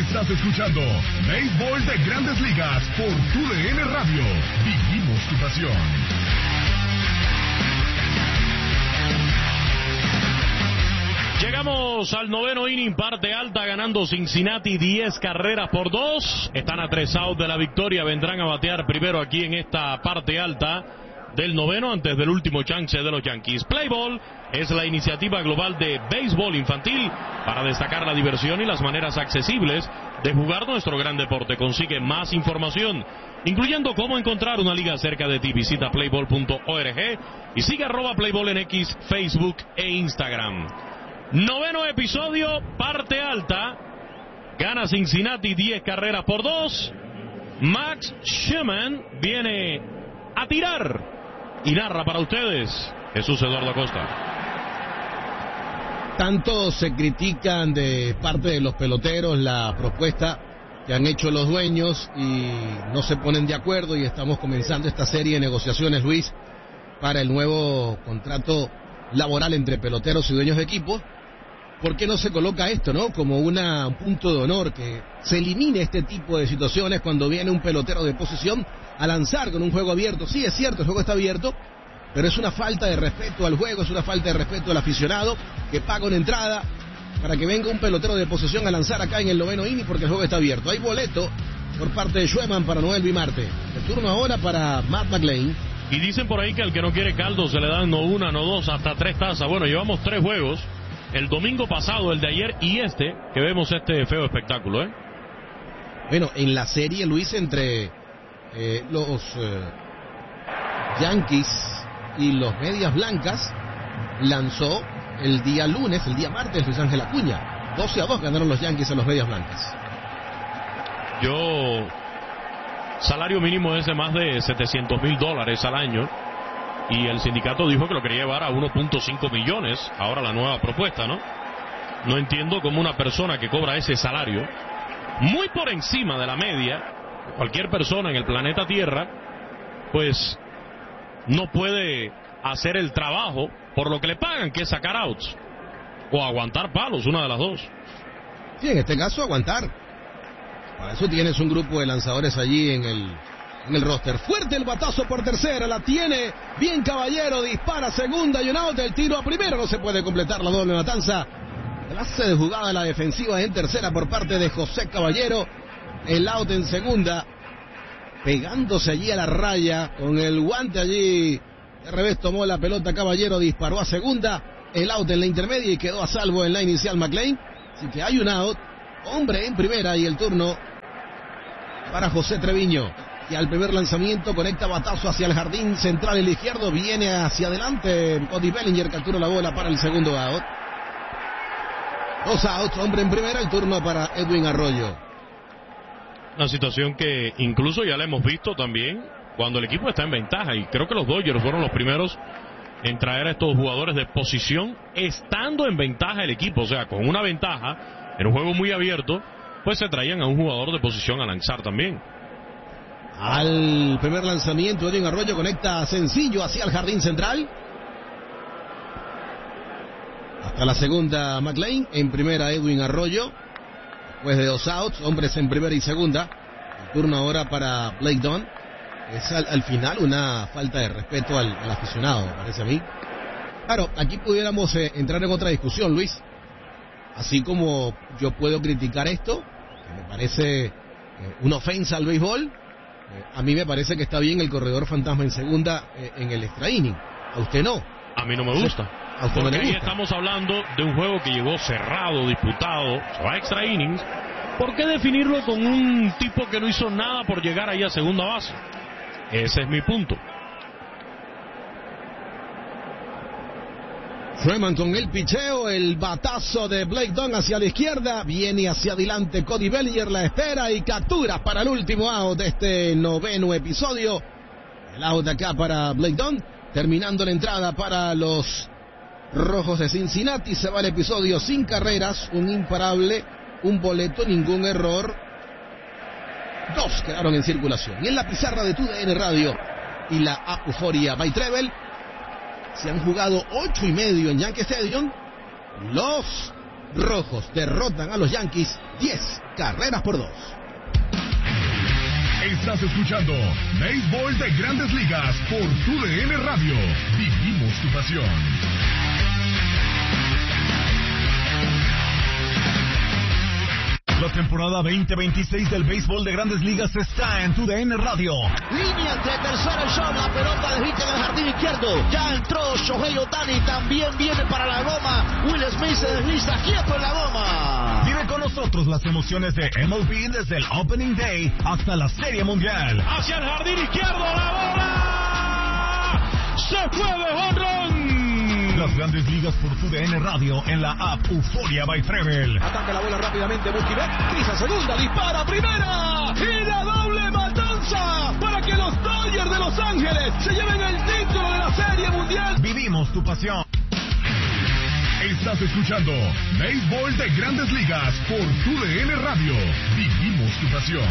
Estás escuchando Béisbol de Grandes Ligas por TUDN Radio. Vivimos tu pasión. Llegamos al noveno inning, parte alta, ganando Cincinnati 10 carreras por 2. Están a 3 outs de la victoria. Vendrán a batear primero aquí en esta parte alta del noveno antes del último chance de los Yankees. Play Ball es la iniciativa global de béisbol infantil para destacar la diversión y las maneras accesibles de jugar nuestro gran deporte. Consigue más información, incluyendo cómo encontrar una liga cerca de ti. Visita playball.org y sigue @playball en X, Facebook e Instagram. Noveno episodio, parte alta. Gana Cincinnati 10 carreras por 2. Max Schumann viene a tirar y narra para ustedes Jesús Eduardo Acosta. Tanto se critican de parte de los peloteros la propuesta que han hecho los dueños y no se ponen de acuerdo, y estamos comenzando esta serie de negociaciones, Luis, para el nuevo contrato laboral entre peloteros y dueños de equipos. ¿Por qué no se coloca esto, como un punto de honor, que se elimine este tipo de situaciones cuando viene un pelotero de posición a lanzar con un juego abierto? Sí, es cierto, el juego está abierto, pero es una falta de respeto al juego, es una falta de respeto al aficionado que paga una entrada para que venga un pelotero de posición a lanzar acá en el noveno inning porque el juego está abierto. Hay boleto por parte de Schumann para Noel Bimarte. El turno ahora para Matt McLain. Y dicen por ahí que al que no quiere caldo se le dan no una, no dos, hasta 3 tazas. Bueno, llevamos 3 juegos. El domingo pasado, el de ayer y que vemos este feo espectáculo, Bueno, en la serie, Luis, entre los Yankees y los Medias Blancas, lanzó el día lunes, el día martes, Luis Ángel Acuña. 12-2 ganaron los Yankees a los Medias Blancas. Salario mínimo es de más de $700,000 al año. Y el sindicato dijo que lo quería llevar a 1.5 millones, ahora la nueva propuesta, No entiendo cómo una persona que cobra ese salario, muy por encima de la media, cualquier persona en el planeta Tierra, pues no puede hacer el trabajo por lo que le pagan, que es sacar outs, o aguantar palos, una de las dos. Sí, en este caso aguantar. Para eso tienes un grupo de lanzadores allí en el roster. Fuerte el batazo por tercera, la tiene bien Caballero, dispara segunda y un out, el tiro a primera, no se puede completar la doble matanza. Clase de jugada la defensiva en tercera por parte de José Caballero, el out en segunda, pegándose allí a la raya, con el guante allí, de revés tomó la pelota Caballero, disparó a segunda, el out en la intermedia y quedó a salvo en la inicial McLain, así que hay un out, hombre en primera y el turno para José Treviño. Y al primer lanzamiento conecta batazo hacia el jardín central, el izquierdo, viene hacia adelante Cody Bellinger, captura la bola para el segundo out. 2 outs, hombre en primera, el turno para Edwin Arroyo. Una situación que incluso ya la hemos visto también cuando el equipo está en ventaja, y creo que los Dodgers fueron los primeros en traer a estos jugadores de posición estando en ventaja el equipo, o sea, con una ventaja en un juego muy abierto, pues se traían a un jugador de posición a lanzar también. Al primer lanzamiento, Edwin Arroyo conecta sencillo hacia el jardín central. Hasta la segunda McLain, en primera Edwin Arroyo. Después de 2 outs, hombres en primera y segunda. El turno ahora para Blake Dunn. Es al final una falta de respeto al aficionado, me parece a mí. Claro, aquí pudiéramos entrar en otra discusión, Luis. Así como yo puedo criticar esto, que me parece una ofensa al béisbol, a mí me parece que está bien el corredor fantasma en segunda en el extra inning. A usted no. A mí no me gusta. A usted porque no le ahí gusta. Estamos hablando de un juego que llegó cerrado, disputado, se va a extra innings. ¿Por qué definirlo con un tipo que no hizo nada por llegar ahí a segunda base? Ese es mi punto. Freeman con el picheo, el batazo de Blake Dunn hacia la izquierda, viene hacia adelante Cody Bellinger, la espera y captura para el último out de este noveno episodio. El out acá para Blake Dunn, terminando la entrada para los Rojos de Cincinnati. Se va el episodio sin carreras, un imparable, un boleto, ningún error. 2 quedaron en circulación. Y en la pizarra de TUDN Radio y la app Euforia by Treble, se han jugado 8 y medio en Yankee Stadium. Los Rojos derrotan a los Yankees 10 carreras por 2. Estás escuchando Béisbol de Grandes Ligas por TUDN Radio. Vivimos tu pasión. La temporada 2026 del béisbol de Grandes Ligas está en TUDN Radio. Línea entre tercera y short, la pelota desvista en el jardín izquierdo. Ya entró Shohei Ohtani, también viene para la goma. Will Smith se desliza quieto en la goma. Vive con nosotros las emociones de MLB desde el Opening Day hasta la Serie Mundial. Hacia el jardín izquierdo, la bola se fue de jonrón. Las Grandes Ligas por TUDN Radio en la app Euforia by Trevel. Ataca la bola rápidamente Mookie Betts, pisa segunda, dispara primera y la doble matanza para que los Dodgers de Los Ángeles se lleven el título de la Serie Mundial. Vivimos tu pasión. Estás escuchando Béisbol de Grandes Ligas por TUDN Radio. Vivimos tu pasión.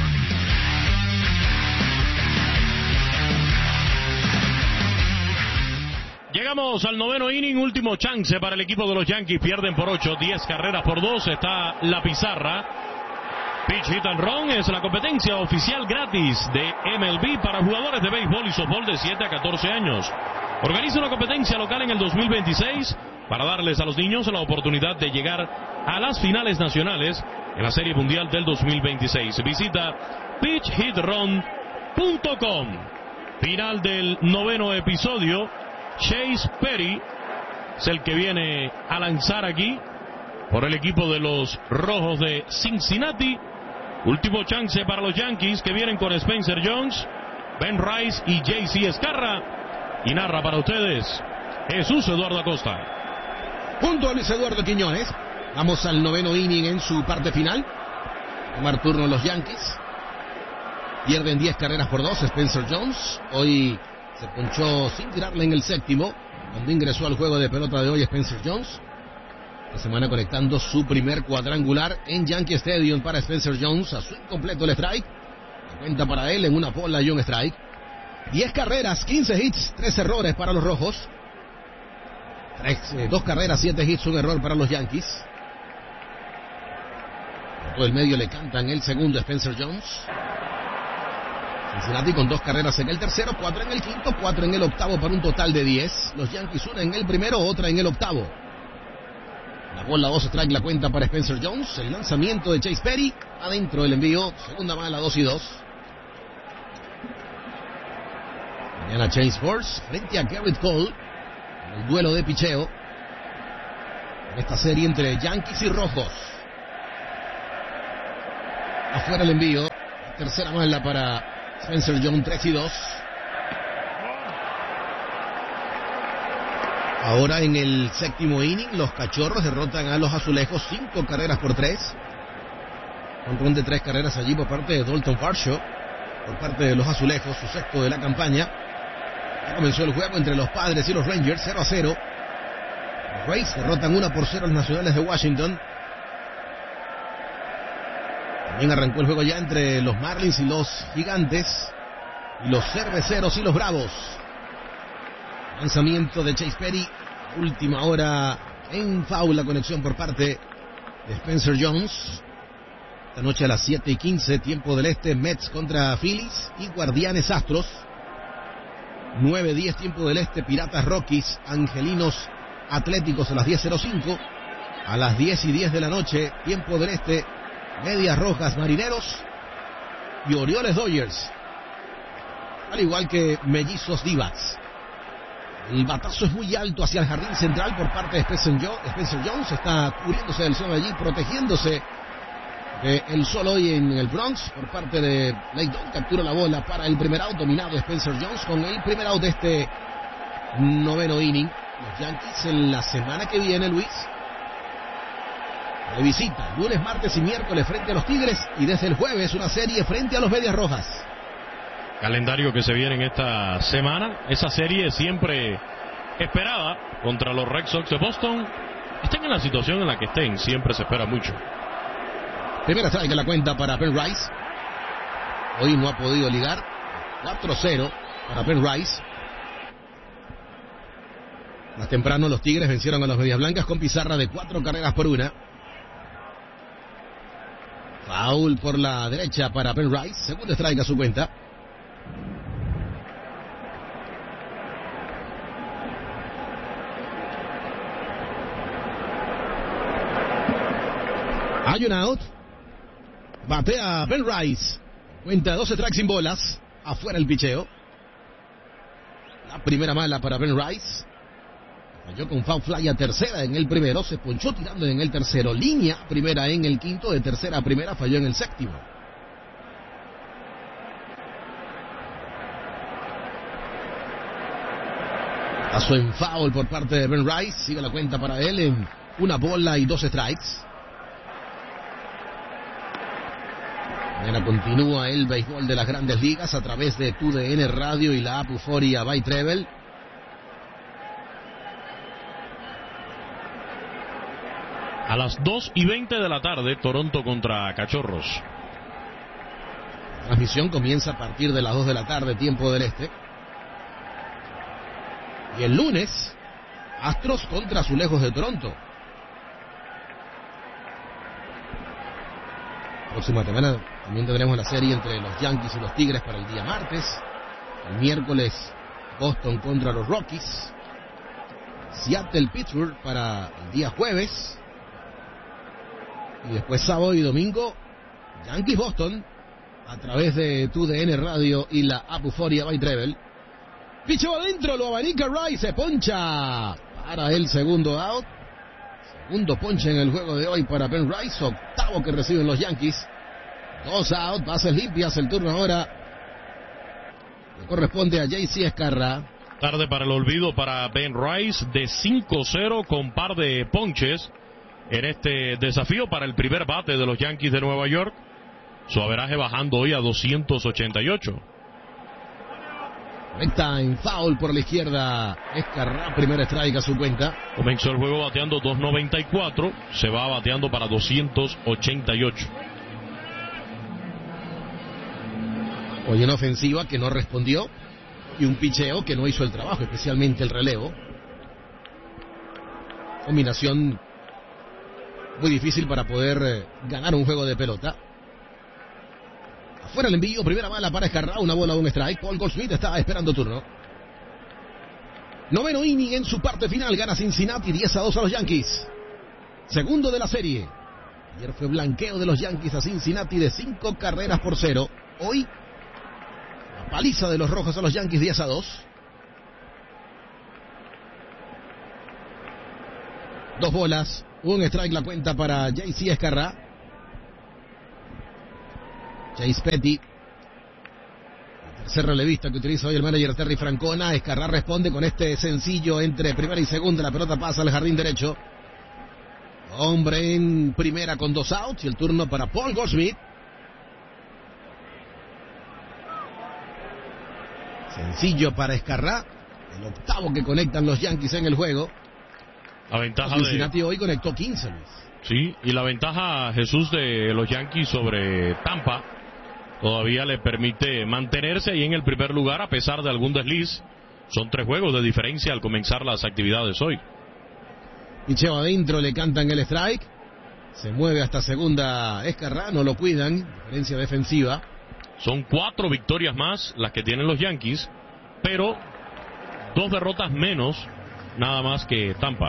Llegamos al noveno inning, último chance para el equipo de los Yankees. Pierden por 8, 10 carreras por 2. Está la pizarra. Pitch Hit and Run es la competencia oficial gratis de MLB para jugadores de béisbol y softball de 7 a 14 años. Organiza una competencia local en el 2026 para darles a los niños la oportunidad de llegar a las finales nacionales en la Serie Mundial del 2026. Visita pitchhitrun.com. Final del noveno episodio. Chase Petty es el que viene a lanzar aquí por el equipo de los Rojos de Cincinnati. Último chance para los Yankees, que vienen con Spencer Jones, Ben Rice y JC Escarra. Y narra para ustedes Jesús Eduardo Acosta. Junto a Luis Eduardo Quiñones, vamos al noveno inning en su parte final. Tomar turno los Yankees. Pierden 10 carreras por 2 Spencer Jones. Hoy se ponchó sin tirarle en el séptimo, cuando ingresó al juego de pelota de hoy Spencer Jones. Esta semana conectando su primer cuadrangular en Yankee Stadium para Spencer Jones. A swing completo el strike. La cuenta para él en una bola y un strike. 10 carreras, 15 hits, 3 errores para los Rojos. 2 carreras, 7 hits, un error para los Yankees. Por todo el medio le cantan el segundo Spencer Jones. Cincinnati con 2 carreras en el tercero, 4 en el quinto, 4 en el octavo para un total de 10. Los Yankees una en el primero, otra en el octavo. La bola 2 strike, la cuenta para Spencer Jones. El lanzamiento de Chase Petty, adentro el envío, segunda mala, 2-2. Mañana James Force frente a Garrett Cole en el duelo de picheo en esta serie entre Yankees y Rojos. Afuera el envío, tercera mala para Spencer Jones, 3-2. Ahora en el séptimo inning, los Cachorros derrotan a los Azulejos 5 carreras por 3. Control de 3 carreras allí por parte de Dalton Varsho, por parte de los Azulejos, su sexto de la campaña. Ya comenzó el juego entre los Padres y los Rangers, 0-0. Los Rays derrotan 1-0 a los Nacionales de Washington. También arrancó el juego ya entre los Marlins y los Gigantes, y los Cerveceros y los Bravos. Lanzamiento de Chase Petty, última hora en foul, la conexión por parte de Spencer Jones. Esta noche a las 7:15, tiempo del este, Mets contra Phillies y Guardianes Astros. 9:10, tiempo del este, Piratas Rockies, Angelinos Atléticos a las 10:05. A las 10:10 de la noche, tiempo del este, Medias Rojas Marineros y Orioles Dodgers, al igual que Mellizos D-backs. El batazo es muy alto hacia el jardín central por parte de Spencer Jones. Está cubriéndose del sol allí, protegiéndose del sol hoy en el Bronx por parte de Blake Dunn. Captura la bola para el primer out, dominado Spencer Jones con el primer out de este noveno inning. Los Yankees en la semana que viene, Luis, de visita, lunes, martes y miércoles frente a los Tigres, y desde el jueves una serie frente a los Medias Rojas. Calendario que se viene en esta semana. Esa serie siempre esperada contra los Red Sox de Boston. Estén en la situación en la que estén, siempre se espera mucho. Primera strike en la cuenta para Ben Rice. Hoy no ha podido ligar. 4-0 para Ben Rice. Más temprano los Tigres vencieron a los Medias Blancas con pizarra de 4 carreras por 1. Foul por la derecha para Ben Rice. Segundo strike a su cuenta. Hay un out. Batea Ben Rice. Cuenta 12 strikes sin bolas. Afuera el picheo. La primera mala para Ben Rice. Falló con foul fly a tercera en el primero. Se ponchó tirando en el tercero. Línea primera en el quinto. De tercera a primera falló en el séptimo. Pasó en foul por parte de Ben Rice. Sigue la cuenta para él en una bola y 2 strikes. Mañana continúa el béisbol de las Grandes Ligas a través de TUDN Radio y la app Euforia by Treble. A las 2:20 de la tarde, Toronto contra Cachorros. La transmisión comienza a partir de las 2 de la tarde, tiempo del este. Y el lunes, Astros contra Azulejos de Toronto. Próxima semana también tendremos la serie entre los Yankees y los Tigres para el día martes. El miércoles, Boston contra los Rockies. Seattle-Pittsburgh para el día jueves. Y después sábado y domingo, Yankees-Boston a través de TUDN Radio y la app Euforia by Treble. Pichó adentro, lo abanica Rice, se poncha para el segundo out. Segundo ponche en el juego de hoy para Ben Rice, octavo que reciben los Yankees. 2 out, bases limpias, el turno ahora le corresponde a JC Escarra. Tarde para el olvido para Ben Rice, de 5-0 con par de ponches en este desafío para el primer bate de los Yankees de Nueva York. Su averaje bajando hoy a 288. Recta en foul por la izquierda. Escarra, primer strike a su cuenta. Comenzó el juego bateando 294, se va bateando para 288. Hoy una ofensiva que no respondió y un picheo que no hizo el trabajo, especialmente el relevo. Combinación muy difícil para poder ganar un juego de pelota. Afuera el envío, primera bala para Escarra, una bola, un strike. Paul Goldschmidt está esperando turno. Noveno inning en su parte final, gana Cincinnati 10-2 a los Yankees. Segundo de la serie. Ayer fue blanqueo de los Yankees a Cincinnati de 5 carreras por 0. Hoy, la paliza de los rojos a los Yankees 10-2. 2 bolas, un strike la cuenta para JC Escarra. Chase Petty, el tercer relevista que utiliza hoy el manager Terry Francona. Escarra responde con este sencillo entre primera y segunda. La pelota pasa al jardín derecho. Hombre en primera con 2 outs y el turno para Paul Goldschmidt. Sencillo para Escarra, el octavo que conectan los Yankees en el juego. La ventaja Cincinnati hoy conectó 15, Luis. Sí, y la ventaja, Jesús, de los Yankees sobre Tampa todavía le permite mantenerse ahí en el primer lugar a pesar de algún desliz. Son 3 juegos de diferencia al comenzar las actividades hoy. Picheo adentro, le cantan el strike. Se mueve hasta segunda Escarra, no lo cuidan, diferencia defensiva. Son 4 victorias más las que tienen los Yankees, pero 2 derrotas menos nada más que Tampa.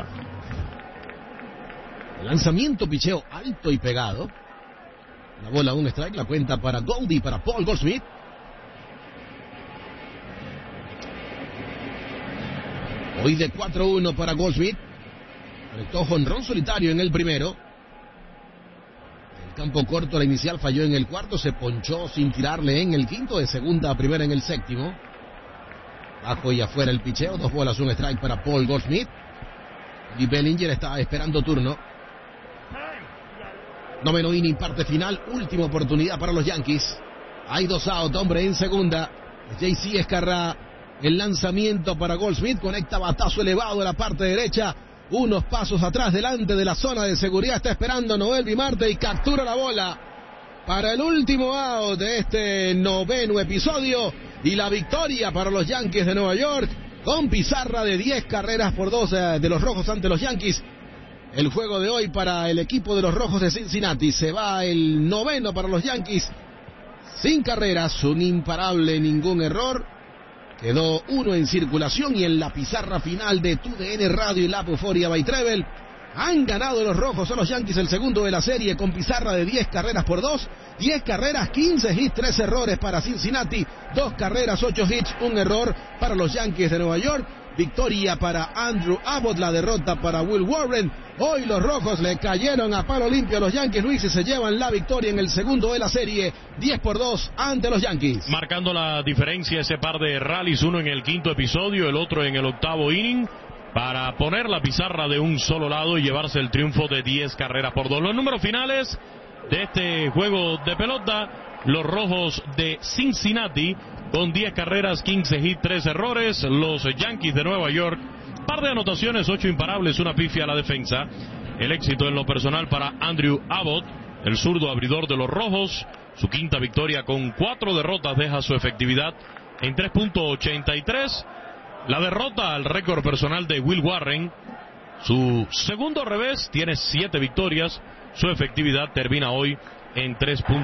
El lanzamiento, picheo alto y pegado. La bola, un strike, la cuenta para Goldie, para Paul Goldschmidt. Hoy de 4-1 para Goldschmidt. Conectó jonrón solitario en el primero. El campo corto, la inicial falló en el cuarto. Se ponchó sin tirarle en el quinto. De segunda a primera en el séptimo. Bajo y afuera el picheo. 2 bolas, un strike para Paul Goldschmidt. Y Bellinger estaba esperando turno. Noveno inning, parte final, última oportunidad para los Yankees. Hay 2 out, hombre en segunda. JC Escarra, el lanzamiento para Goldschmidt, conecta batazo elevado a la parte derecha. Unos pasos atrás, delante de la zona de seguridad, está esperando Noel Vimarte y captura la bola para el último out de este noveno episodio. Y la victoria para los Yankees de Nueva York, con pizarra de 10 carreras por 2 de los rojos ante los Yankees. el juego de hoy para el equipo de los Rojos de Cincinnati. Se va el noveno para los Yankees. Sin carreras, un imparable, ningún error. Quedó uno en circulación y en la pizarra final de TUDN Radio y la Euforia by Treble. Han ganado los Rojos a los Yankees el segundo de la serie con pizarra de 10 carreras por 2. 10 carreras, 15 hits, 3 errores para Cincinnati. 2 carreras, 8 hits, 1 error para los Yankees de Nueva York. Victoria para Andrew Abbott, la derrota para Will Warren. Hoy los Rojos le cayeron a palo limpio a los Yankees, Luis, y se llevan la victoria en el segundo de la serie, 10-2 ante los Yankees. Marcando la diferencia ese par de rallies, uno en el quinto episodio, el otro en el octavo inning, para poner la pizarra de un solo lado y llevarse el triunfo de 10 carreras por 2. Los números finales de este juego de pelota: los Rojos de Cincinnati con 10 carreras, 15 hits, 3 errores. Los Yankees de Nueva York, par de anotaciones, 8 imparables, una pifia a la defensa. El éxito en lo personal para Andrew Abbott, el zurdo abridor de los Rojos. Su quinta victoria con 4 derrotas deja su efectividad en 3.83. La derrota al récord personal de Will Warren. Su segundo revés, tiene 7 victorias. Su efectividad termina hoy en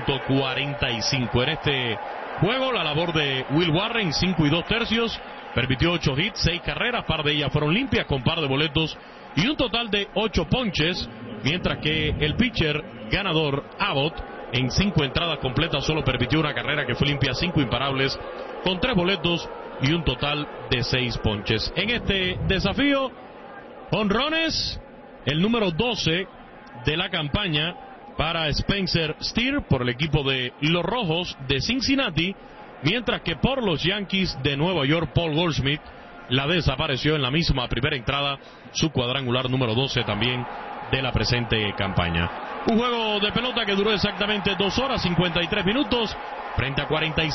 3.45. En este juego, la labor de Will Warren, 5 2/3, permitió 8 hits, 6 carreras, par de ellas fueron limpias con par de boletos y un total de 8 ponches, mientras que el pitcher ganador Abbott, en 5 entradas completas, solo permitió una carrera que fue limpia, 5 imparables, con 3 boletos y un total de 6 ponches. En este desafío, jonrones, el número 12 de la campaña para Spencer Steer por el equipo de los Rojos de Cincinnati, mientras que por los Yankees de Nueva York, Paul Goldschmidt la desapareció en la misma primera entrada, su cuadrangular número 12 también de la presente campaña. Un juego de pelota que duró exactamente 2 horas 53 minutos frente a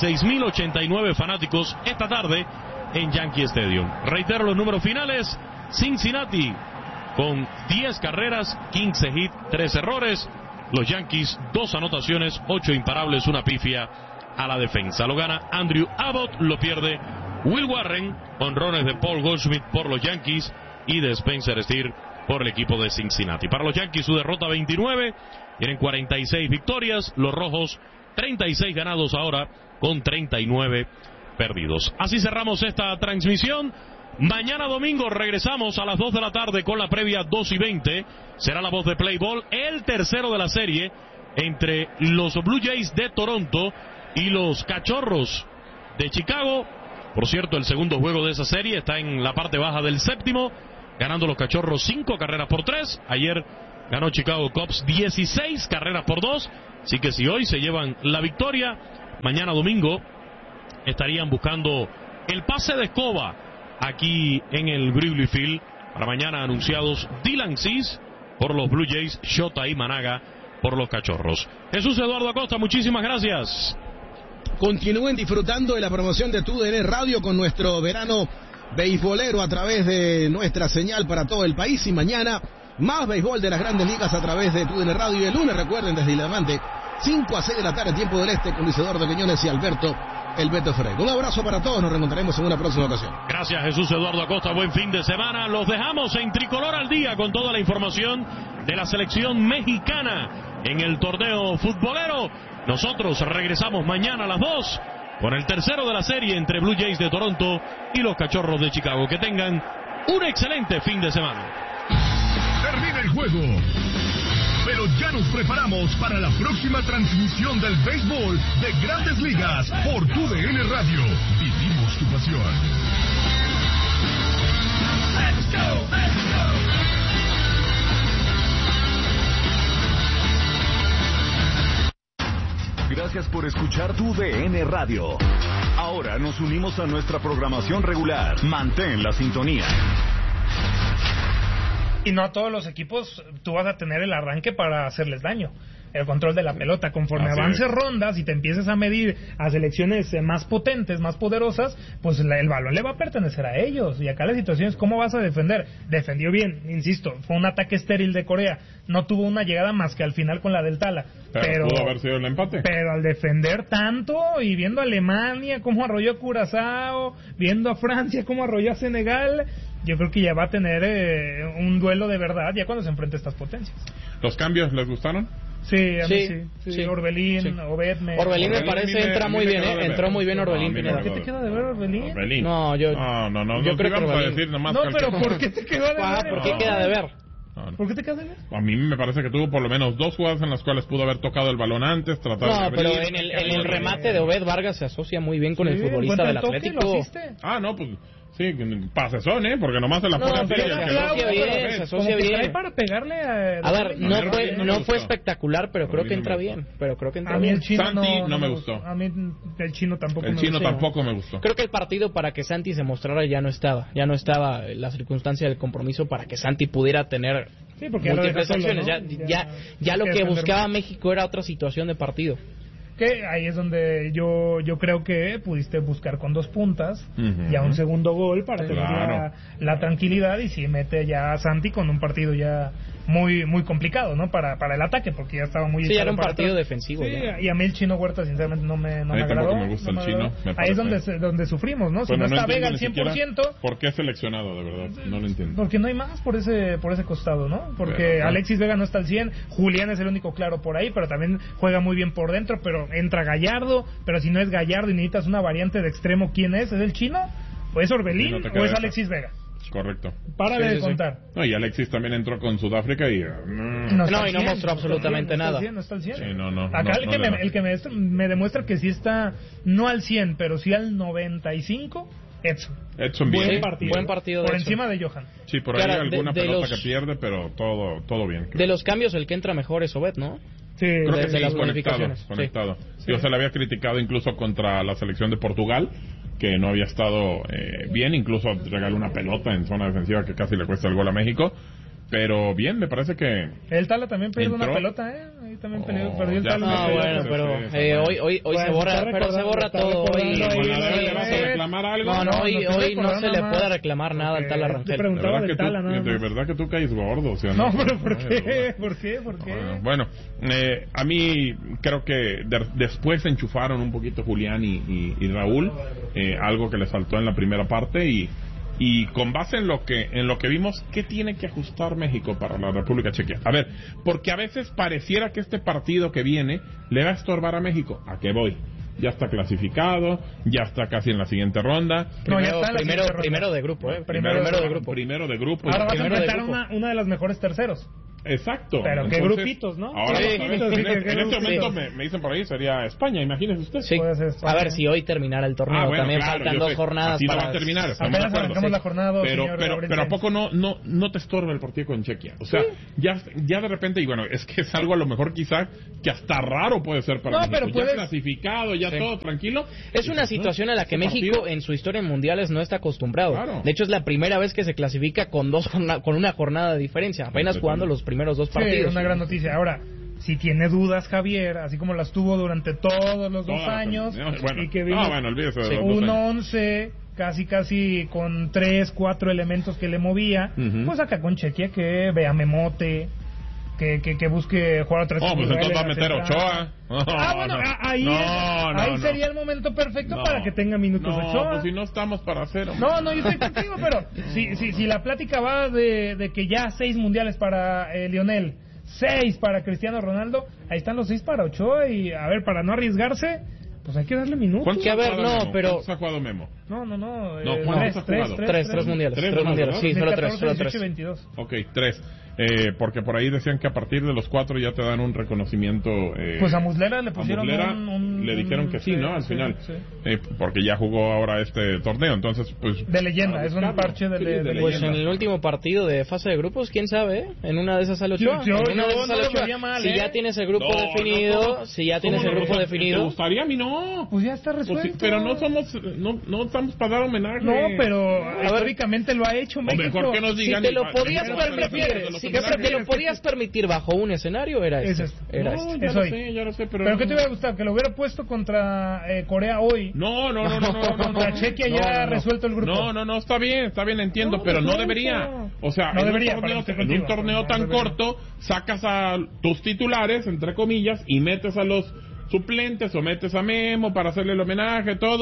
46.089 fanáticos esta tarde en Yankee Stadium. Reitero los números finales: Cincinnati con 10 carreras, 15 hits, 3 errores. Los Yankees, 2 anotaciones, 8 imparables, una pifia a la defensa. Lo gana Andrew Abbott, lo pierde Will Warren. Honrones de Paul Goldschmidt por los Yankees y de Spencer Steer por el equipo de Cincinnati. Para los Yankees, su derrota 29, tienen 46 victorias. Los Rojos, 36 ganados ahora con 39 perdidos. Así cerramos esta transmisión. Mañana domingo regresamos a las 2 de la tarde con la previa 2:20. Será la voz de Play Ball, el tercero de la serie entre los Blue Jays de Toronto y los Cachorros de Chicago. Por cierto, el segundo juego de esa serie está en la parte baja del séptimo, ganando los Cachorros 5 carreras por 3. Ayer ganó Chicago Cubs 16 carreras por 2. Así que si hoy se llevan la victoria, mañana domingo estarían buscando el pase de escoba aquí en el Wrigley Field. Para mañana anunciados Dylan Cease por los Blue Jays, Shota Imanaga por los Cachorros. Jesús Eduardo Acosta, muchísimas gracias. Continúen disfrutando de la promoción de TUDN Radio con nuestro verano beisbolero a través de nuestra señal para todo el país. Y mañana más béisbol de las Grandes Ligas a través de TUDN Radio. Y el lunes, recuerden, desde Diamante, 5 a 6 de la tarde, tiempo del este, con Luis Eduardo Quiñones y Alberto El Beto Ferreira. Un abrazo para todos, nos reencontraremos en una próxima ocasión. Gracias, Jesús Eduardo Acosta, buen fin de semana. Los dejamos en Tricolor al Día con toda la información de la selección mexicana en el torneo futbolero. Nosotros regresamos mañana a las 2 con el tercero de la serie entre Blue Jays de Toronto y los Cachorros de Chicago. Que tengan un excelente fin de semana. Termina el juego, pero ya nos preparamos para la próxima transmisión del béisbol de Grandes Ligas por TUDN Radio. Vivimos tu pasión. Let's go, let's go. Gracias por escuchar TUDN Radio. Ahora nos unimos a nuestra programación regular. Mantén la sintonía. Y no a todos los equipos tú vas a tener el arranque para hacerles daño. El control de la pelota, conforme avances rondas y te empieces a medir a selecciones más potentes, más poderosas, pues el balón le va a pertenecer a ellos. Y acá la situación es cómo vas a defender. Defendió bien, insisto, fue un ataque estéril de Corea, no tuvo una llegada más que al final con la del Tala, pero pudo haber sido el empate. Pero al defender tanto y viendo a Alemania cómo arrolló a Curazao, viendo a Francia cómo arrolló a Senegal, yo creo que ya va a tener un duelo de verdad ya cuando se enfrente a estas potencias. ¿Los cambios les gustaron? Sí, a mí sí. Orbelín, Obed Orbelín me parece entra muy bien, entró muy bien Orbelín. ¿Qué te queda de ver Orbelín? No, yo creo que Orbelín. No, pero ¿por qué te quedó de ver? ¿Por qué queda de ver? ¿Por qué te quedas de ver? A mí me parece que tuvo por lo menos 2 jugadas en las cuales pudo haber tocado el balón antes, tratar de abrir. Pero en el remate de Obed Vargas se asocia muy bien con el futbolista del Atlético. No, pues sí, pasezón, porque nomás se la pone así. Se asocia bien. Para pegarle a ver, no fue espectacular, pero creo que entra bien. A mí el chino Santi no me gustó. A mí el chino tampoco me gustó. El chino tampoco me gustó. Creo que el partido para que Santi se mostrara ya no estaba la circunstancia del compromiso para que Santi pudiera tener múltiples acciones. Ya lo que buscaba México era otra situación de partido. Que ahí es donde yo creo que pudiste buscar con 2 puntas ya un segundo gol para tener la tranquilidad, y si mete ya a Santi con un partido ya muy muy complicado, ¿no? Para el ataque, porque ya estaba muy ya era un partido defensivo. Y a mí el Chino Huerta sinceramente no me agradó. Me gusta el Chino. Ahí es donde sufrimos, ¿no? Si no está Vega al 100%, ¿por qué seleccionado, de verdad? No lo entiendo. Porque no hay más por ese costado, ¿no? Porque Alexis Vega no está al 100, Julián es el único claro por ahí, pero también juega muy bien por dentro, pero entra Gallardo, pero si no es Gallardo y necesitas una variante de extremo, ¿quién es? ¿Es el Chino? ¿O es Orbelín? ¿O es Alexis Vega? Correcto. Párale de contar. No, y Alexis también entró con Sudáfrica y... No mostró absolutamente nada. No está al 100. Sí, Acá el que me demuestra que sí está, no al 100, pero sí al 95, Edson bien. Buen partido por encima de Johan. Sí, por ahí alguna pelota que pierde, pero todo bien. De los cambios, el que entra mejor es Obed, ¿no? Sí, creo que de las bonificaciones. Conectado. Sí. Yo se le había criticado incluso contra la selección de Portugal, que no había estado bien, incluso regaló una pelota en zona defensiva que casi le cuesta el gol a México. Pero bien, me parece que... El Tala también perdió una pelota, Ahí también perdió el Tala. Hoy se borra, pero se borra todo. ¿Le vas a reclamar algo? Hoy no se le puede reclamar nada al Tala Rangel. De verdad que tú caes gordo, ¿sí o no? No, pero ¿por qué? ¿Por qué? Bueno, a mí creo que después se enchufaron un poquito Julián y Raúl, algo que les faltó en la primera parte, y con base en lo que vimos, ¿qué tiene que ajustar México para la República Checa? A ver, porque a veces pareciera que este partido que viene le va a estorbar a México. ¿A qué voy? Ya está clasificado, ya está casi en la siguiente ronda. Primero de grupo, Primero de grupo. Ahora vas a enfrentar una de las mejores terceros. Exacto. Pero entonces, qué grupitos, ¿no? Ahora, en este momento me dicen por ahí, sería España, imagínese usted. Sí. A ver, si hoy terminara el torneo, también faltan 2 jornadas. Así para... no va a terminar. Apenas arrancamos la jornada 2, pero ¿a poco no te estorba el partido con Chequia? O sea, ya de repente, y bueno, es que es algo a lo mejor quizá que hasta raro puede ser para México. Pero ya clasificado, ya todo tranquilo. Es una situación a la que México en su historia en mundiales no está acostumbrado. Claro. De hecho, es la primera vez que se clasifica con una jornada de diferencia, apenas jugando los primeros 2 partidos. Una gran noticia. Ahora, si tiene dudas Javier, así como las tuvo durante todos los 2 años, y que vimos olvídese de un 11 casi con 3-4 elementos que le movía, pues acá con Chequia que vea Memote, que busque jugar otra vez. Pues entonces va a meter Ochoa. Ahí sería el momento perfecto para que tenga minutos Ochoa. Pues si no estamos para hacer. No, yo estoy contigo, pero si la plática va de que ya 6 mundiales para Lionel, 6 para Cristiano Ronaldo, ahí están los 6 para Ochoa, y a ver, para no arriesgarse, pues hay que darle minutos. ¿Cuántos ha jugado Memo? No. Tres mundiales. Sí, solo 3. Ok, 3. Porque por ahí decían que a partir de los 4 ya te dan un reconocimiento. Pues a Muslera le pusieron le dijeron que sí, ¿no? Al final. Porque ya jugó ahora este torneo, entonces pues... De leyenda, es un parche de leyenda. Pues en el último partido de fase de grupos, quién sabe, En una de esas sale Ochoa. Si ya tienes el grupo definido, ¿Te gustaría? A mí no. Pues ya está resuelto. Pero no estamos para dar homenaje. No, pero históricamente lo ha hecho México. O mejor que nos digan... Si te lo podías permitir... Si te lo podías permitir bajo un escenario, era este. Ya lo sé, pero ¿qué te hubiera gustado? ¿Que lo hubiera puesto contra Corea hoy? No. Contra Chequia ya resuelto el grupo. No, está bien, entiendo, pero no debería. O sea, en un torneo tan corto, sacas a tus titulares, entre comillas, y metes a los suplentes o metes a Memo para hacerle el homenaje, todo.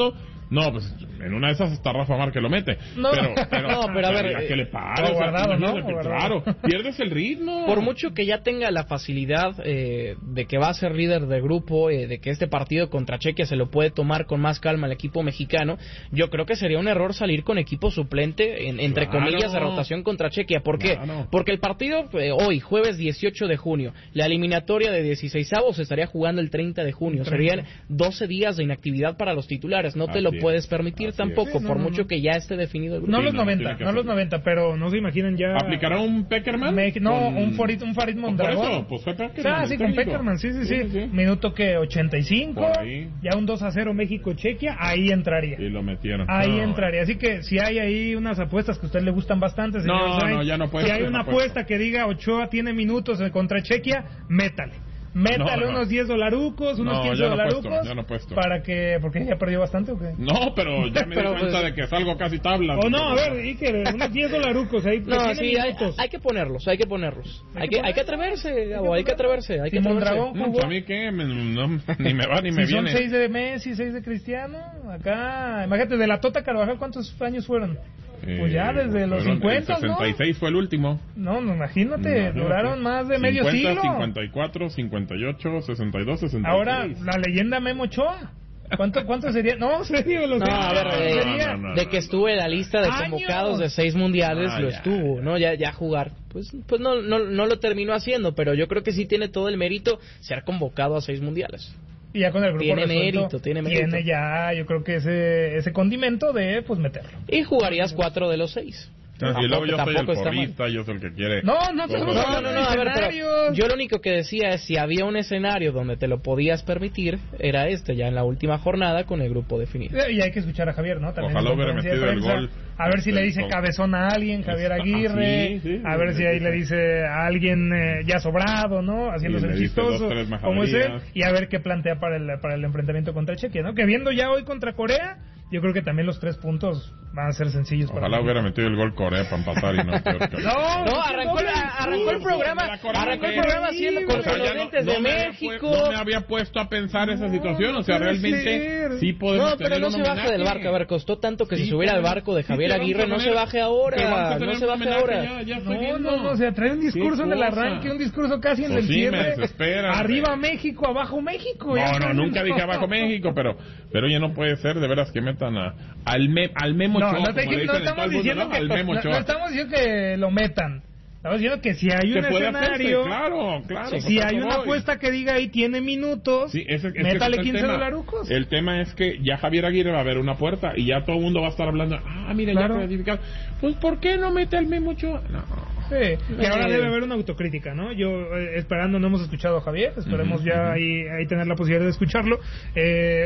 No, pues en una de esas está Rafa Márquez que lo mete. No, pero a ver, ¿qué le pasa? Guardado, ¿no? Claro, pierdes el ritmo. Por mucho que ya tenga la facilidad de que va a ser líder de grupo, de que este partido contra Chequia se lo puede tomar con más calma el equipo mexicano, yo creo que sería un error salir con equipo suplente, entre comillas, de rotación contra Chequia. ¿Por qué? Porque el partido hoy, jueves 18 de junio, la eliminatoria de 16avos se estaría jugando el 30 de junio. Serían 12 días de inactividad para los titulares. No te lo puedes permitir tampoco, por mucho que ya esté definido el grupo. No los 90, pero no se imaginen ya. ¿Aplicará un Peckerman? Un Farid Mondragón. Pues fue Peckerman. Sí, con Peckerman, sí. Minuto que 85, ya un 2-0 México-Chequia, ahí entraría. Y lo metieron. Ahí entraría. Así que si hay ahí unas apuestas que a usted le gustan bastante, señor no, ya no puede. Si hay una apuesta que diga Ochoa tiene minutos contra Chequia, métale unos $10, unos $15 ya no puesto. Para que, porque ya perdió bastante o qué. No, pero ya me di cuenta de que salgo casi tabla. A ver, Iker, unos $10 ahí. No, sí, hay que ponerlos. Hay que atreverse, Gabo, hay que atreverse. Mondragón jugó. ¿A mí qué? Ni me va ni me viene. Son 6 de Messi, 6 de Cristiano. Acá, imagínate, de la Tota Carvajal, ¿cuántos años fueron? Pues ya desde los 50, el 66 fue el último. No, imagínate, duraron más de medio siglo. 54, 58, 62, 63. Ahora, la leyenda Memo Ochoa. ¿Cuánto sería? No, serio, de que estuvo en la lista de convocados de 6 mundiales, lo estuvo, ¿no? Ya jugar. Pues no lo terminó haciendo, pero yo creo que sí tiene todo el mérito ser convocado a 6 mundiales. Y ya con el grupo tiene mérito. Tiene ya, yo creo que ese condimento de, pues, meterlo. Y jugarías 4 de los 6. Y luego yo soy el porrista, yo soy el que quiere. No, a ver, pero yo lo único que decía es si había un escenario donde te lo podías permitir, era ya en la última jornada con el grupo definido. Y hay que escuchar a Javier, ¿no? También ojalá hubiera metido el gol. A ver si le dice cabezón a alguien, Javier Aguirre, a ver si ahí le dice a alguien ya sobrado, ¿no? Haciéndose el chistoso, como es él, y a ver qué plantea para el enfrentamiento contra Chequia, ¿no? Que viendo ya hoy contra Corea, yo creo que también los 3 puntos van a ser sencillos. Ojalá hubiera metido el gol Corea para empatar y no. Arrancó el programa haciendo con los lentes de México. No me había puesto a pensar esa situación, o sea, realmente sí podemos tener un homenaje. No, pero no se baje del barco. A ver, costó tanto que se subiera al barco de Javier Aguirre, no se baje ahora. No se baje ahora. No, o sea, trae un discurso en el arranque, un discurso casi en el cierre. Arriba México, abajo México. No, nunca dije abajo México, pero ya no puede ser, de veras, que metan al Memo Ochoa. No estamos diciendo que lo metan. Estamos diciendo que si hay un escenario, claro, si hay una apuesta que diga ahí tiene minutos, métale $15. El tema es que ya Javier Aguirre va a ver una puerta y ya todo el mundo va a estar hablando, mira, ya clasificado. Pues ¿por qué no mete al Memo Ochoa? Y ahora debe haber una autocrítica, ¿no? Yo esperando, no hemos escuchado a Javier, esperemos ya ahí tener la posibilidad de escucharlo.